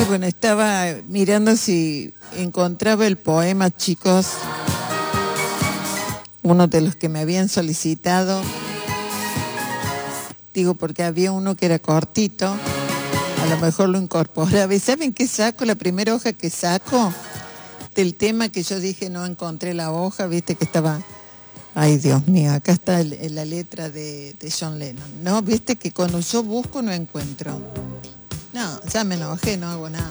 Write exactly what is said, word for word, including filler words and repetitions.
Y bueno, estaba mirando si encontraba el poema, chicos, uno de los que me habían solicitado. Digo, porque había uno que era cortito, a lo mejor lo incorporaba. ¿Y saben qué saco? La primera hoja que saco del tema que yo dije, no encontré la hoja, viste que estaba... Ay, Dios mío, acá está el, el, la letra de, de John Lennon. No, viste que cuando yo busco no encuentro. No, ya me enojé, no hago nada.